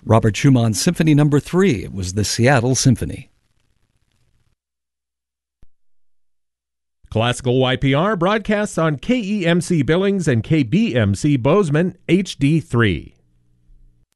Robert Schumann Symphony No. 3. It was the Seattle Symphony. Classical YPR broadcasts on KEMC Billings and KBMC Bozeman HD3.